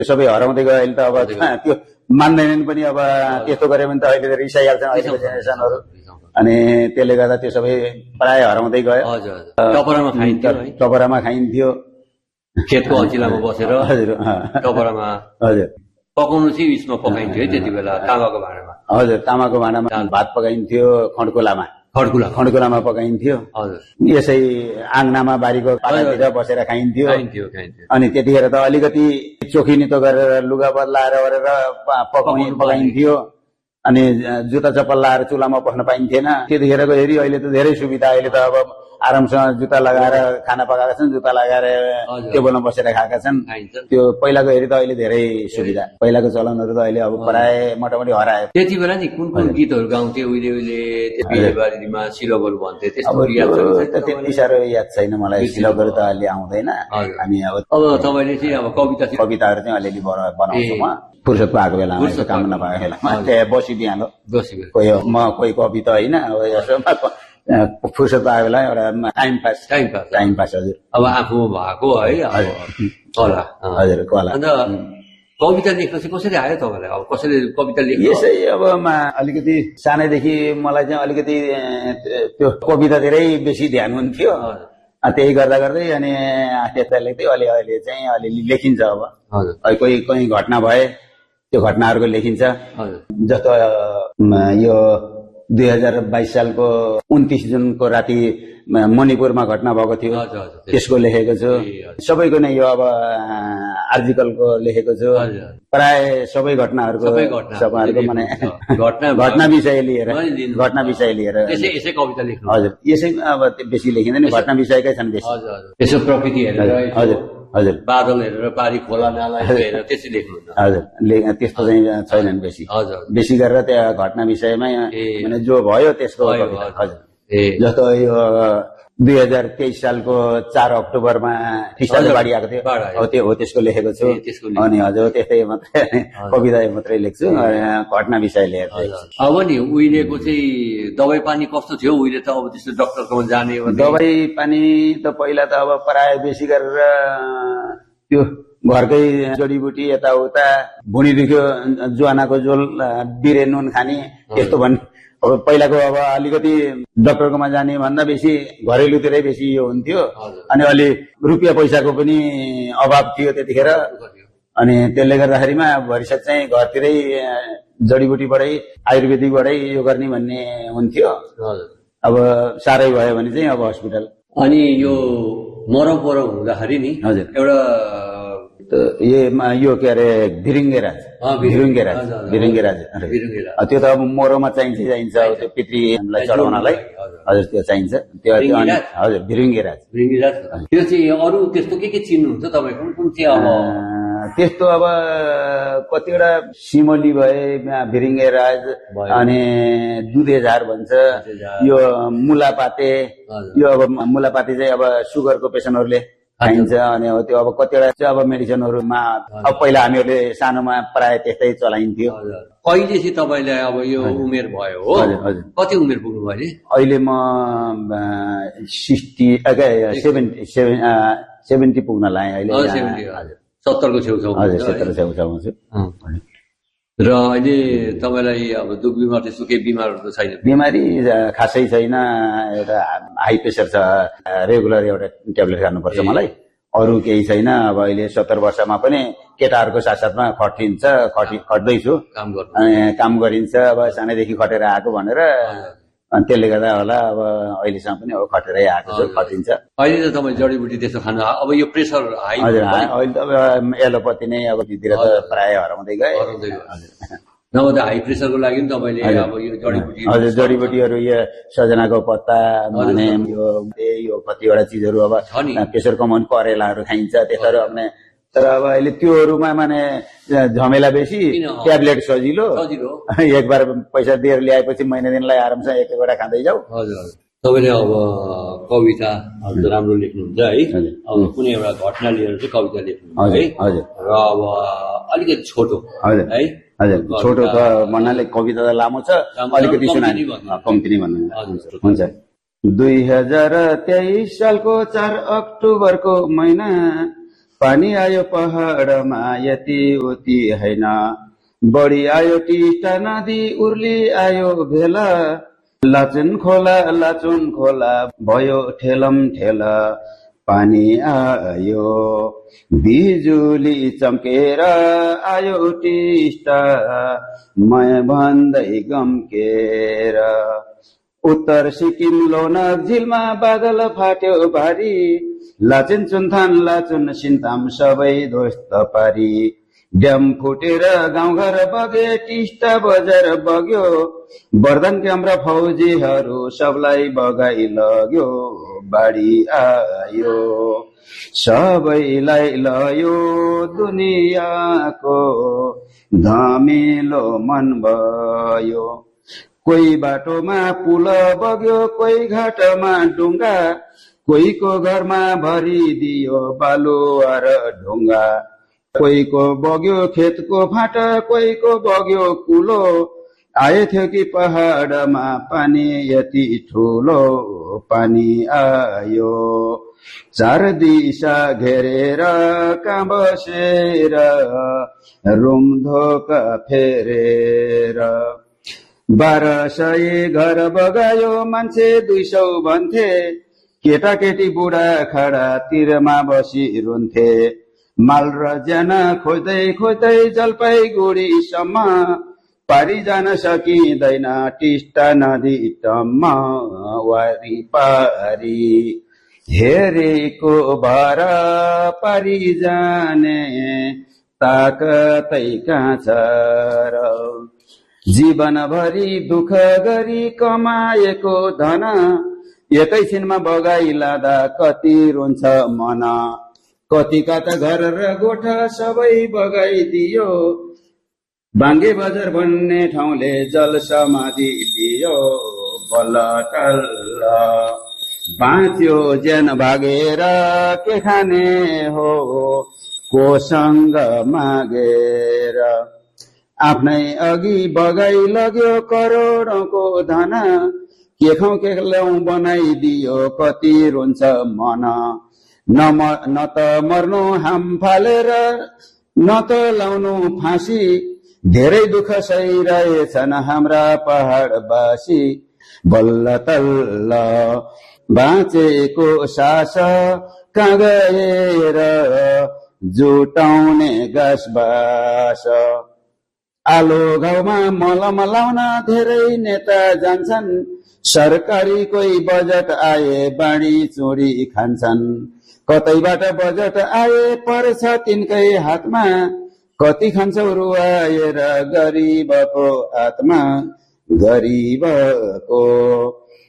सबै हराउँदै गयो। अहिले त अब त्यो मान्दैनन् पनि। अब त्यस्तो गऱ्यो भने त अहिले त रिसाइहाल्छन् अहिलेको जेनेरेसनहरू। अनि त्यसले गर्दा त्यो सबै प्राय हराउँदै गयो। टपरामा खाइन्थ्यो, खेतको अँचिलामा बसेर। हजुर टपरामा हजुर पकाउनु चाहिँ उयसमा पकाइन्थ्यो है त्यति बेला, तामाको भाँडामा। हजुर तामाको भाँडामा भात पकाइन्थ्यो, खड्कुलामा पकाइन्थ्यो। यसै आङ्गनामा बारीको पालातिर बसेर खाइन्थ्यो। अनि त्यतिखेर त अलिकति चोखिनितो गरेर लुगा बदलाएर गरेर पकाइन्थ्यो। अनि जुत्ता चप्पल लाएर चुलामा बस्न पाइन्थेन त्यतिखेरको हेरी। अहिले त धेरै सुविधा। अहिले त अब आरामसँग जुत्ता लगाएर खाना पकाएका छन्, जुत्ता लगाएर टेबलमा बसेर खाएका छन्। त्यो पहिलाको हेरी त अहिले धेरै सुविधा। पहिलाको चलनहरू त अहिले अब प्राय मोटामोटी हरायो। त्यति बेला नि कुन कुन गीतहरू गाउँथे उहिले बारीमा सिलोकहरू भन्थे, त्यति साह्रो याद छैन मलाई। सिलोकहरू त अहिले आउँदैन। हामी अब तपाईँले चाहिँ अब कविताहरू चाहिँ अलिअलि बनाउँछु म फुर्सद पाएको बेलामा, काम नपाएको बेलामा बसिदिइहाल्यो। कोही कविता होइन, अब फुर्सद पाएको बेला एउटा टाइम पास। हजुर अब आफूमा भएको है कला। हजुर कला। अन्त कविता लेख्न चाहिँ कसरी आयो तपाईँलाई? अब कसरी कविता लेख्नु? यसै अब अलिकति सानैदेखि मलाई चाहिँ अलिकति त्यो कवितातिरै बेसी ध्यान हुन्थ्यो। त्यही गर्दा गर्दै अनि त्यता लेख्दै अहिले चाहिँ अलिअलि लेखिन्छ। अब कोही घटना भए त्यो घटनाहरूको लेखिन्छ। जस्तो यो 2022 सालको 29 जुनको राति मणिपुरमा घटना भएको थियो, त्यसको लेखेको छु। सबैको नै यो अब आर्टिकलको लेखेको छु। प्राय सबै घटनाहरूको माने घटना विषय लिएर यसै कविता लेख्नु। हजुर यसै अब बेसी लेखिँदैन, घटना विषयकै छन् बेसी। यसो प्रकृति हेरेर, हजुर हजुर बादल हेरेर, पारी खोला नाला हेरेर त्यसै लेख्नु। हजुर त्यस्तो चाहिँ छैनन् बेसी। बेसी गरेर त्यहाँ घटना विषयमै माने जो भयो त्यसको। हजुर जस्तो यो 2023 सालको 4 अक्टोबरमा टिस्टाले बाढी आएको थियो, अब त्यो हो त्यसको लेखेको छु। अनि हजुर त्यस्तै मात्रै कविता मात्रै लेख्छु, घटना विषय लेखेको। अब नि उहिलेको चाहिँ दबाई पानी कस्तो थियो? उहिले त अब त्यस्तो डाक्टरकोमा जाने दबाई पानी त पहिला त अब प्राय बेसी गरेर त्यो घरकै जडीबुटी यताउता, भुँडी दुख्यो जुवानाको झोल, बिरे नुन खाने यस्तो भन्ने। अब पहिलाको अब अलिकति डाक्टरकोमा जाने भन्दा बेसी घरेलुतिरै बेसी यो हुन्थ्यो। अनि अलि रुपियाँ पैसाको पनि अभाव थियो त्यतिखेर। अनि त्यसले गर्दाखेरिमा भरिसक चाहिँ घरतिरै जडीबुटीबाटै आयुर्वेदिकबाटै यो गर्ने भन्ने हुन्थ्यो। अब साह्रै भयो भने चाहिँ अब हस्पिटल। अनि यो मरम परम हुँदाखेरि नि हजुर एउटा यो के अरे भिरुङ्गेराज त्यो त अब मरोमा चाहिन्छ त्यो पितृलाई चढाउनलाई। हजुर त्यो चाहिन्छ त्यो। हजुर भिरुङ्गेराज त्यो चाहिँ अरू त्यस्तो के चिन्नुहुन्छ तपाईँ? कुन चाहिँ अब त्यस्तो अब कतिवटा सिमली भए, भिरुङ्गेराज, अनि दुधेझार भन्छ, यो मुलापाते। यो अब मुलापाते चाहिँ अब सुगरको पेसेन्टहरूले खाइन्छ। अनि अब त्यो अब कतिवटा चाहिँ अब मेडिसिनहरूमा अब पहिला हामीहरूले सानोमा प्राय त्यस्तै चलाइन्थ्यो। कहिले चाहिँ तपाईँलाई अब यो उमेर भयो हो? कति उमेर पुग्नु भयो? अहिले म 70 पुग्न लाएँ अहिले। 70 को छेउछाउ। हजुर 70 छेउछाउमा छु। र अहिले तपाईँलाई अब दुख बिमार त्यस्तो केही बिमारहरू त छैन? बिमारी खासै छैन। एउटा हाई प्रेसर छ, रेगुलर एउटा ट्याब्लेट खानुपर्छ मलाई। अरू केही छैन। अब अहिले 70 वर्षमा पनि केटाहरूको साथसाथमा खट्दैछु, काम गरिन्छ। अब सानैदेखि खटेर आएको भनेर अनि त्यसले गर्दा होला अब अहिलेसम्म पनि अब खटेरै आएको छ, खटिन्छ। अहिले त तपाईँ जडीबुटी त्यस्तो खानु, अब यो प्रेसर हाई? हजुर अहिले त एलोपैथी नै अब तिर त प्राय हराउँदै गए। नभए त हाई प्रेसरको लागि नि तपाईँले अब यो जडीबुटी? हजुर जडीबुटीहरू यो सजनाको पत्ता भने यो कतिवटा चिजहरू अब प्रेसर कमाउनु करेलाहरू खाइन्छ त्यस्तोहरू। अपने तर अब अहिले त्योहरूमा माने झमेला बेसी, ट्याब्लेट सजिलो। एक बार पैसा दिएर ल्याएपछि महिना दिनलाई आरामसँग एक-एकवटा खाँदै जाऊ। तपाईँले अब कविता राम्रो लेख्नुहुन्छ है। अब कुनै एउटा घटना लिएर चाहिँ कविता लेख्नुहुन्छ है। र अब अलिकति छोटो है। हजुर छोटो त भन्नाले कविता त लामो छ, अलिकति सुनानी कम्ती नै भन्नु हुन्छ। 2023 सालको 4 अक्टोबरको महिना पानी आयो पहाडमा यति उति हैन, बढी आयो टिस्टा नदी उर्ली आयो भेला, लाचुन खोला भयो ठेलम ठेला, पानी आयो बिजुली चम्केर आयो टिस्टा, मैं भन्दै गम्केर। उत्तर सिक्किम लोनाक झिलमा बादल फाट्यो भारी, लाचुन चुन्थान लाचुन सिन्ताम सबै ध्वस्त पारी, ड्याम फुटेर गाउँघर बगे टिस्टा बजार बग्यो, बर्दन क्याम्रा फौजीहरू सबलाई बगाइ लग्यो, बाढी आयो सबैलाई लयो दुनियाँको धमिलो मन भयो। कोही बाटोमा पुल बग्यो कोही घाटमा डुङ्गा, कोहीको घरमा भरिदियो बालुवा र ढुङ्गा, कोहीको बग्यो खेतको फाटा कोहीको बग्यो कुलो, आएथ्यो कि पहाडमा पानी यति ठुलो, पानी आयो चार दिशा घेरेर कहाँ बसेर रुमधोका फेरेर, 1200 घर बगायो मान्छे 200 भन्थे, केटाकेटी बुढा खडा तिरमा बसी रुन्थे, माल र ज्यान खोज्दै खोज्दै जलपाइगुडीसम्म, पारी जान सकिँदैन टिस्टा नदी टम्म, वारी पारी हेरेको भर पारी जाने ताकतै कहाँ छ र, जीवनभरि दुःख गरी कमाएको धन एकैछिनमा बगाइ लादा कति रुन्छ मन, कतिका त घर र गोठा सबै बगाइदियो, बाङ्गे बजार भन्ने ठाउँले जल समाधि दियो, बल्ल टल्ल बाँच्यो ज्यान भागेर के खाने हो कोसँग मागेर, आफ्नै अघि बगाइ लग्यो करोडौंको धन, के खाउँ के ल्याउँ बनाइदियो कति रुन्छ मन, न त मर्नु हाम फालेर न त लाउनु फाँसी, धेरै दुःख सहिरहेछन् हाम्रा पहाडवासी, बल्ल तल्ल बाँचेको सास कहाँ गएर जुटाउने गाँसबास, आलो घाउमा मलम लाउन धेरै नेता जान्छन्, सरकारी कोही बजेट आए बाँडी चुडी खान्छन्, कतैबाट बजेट आए पर्छ तिनकै हातमा, कति खान्छौ रुवाएर गरिबको आत्मा, गरिबको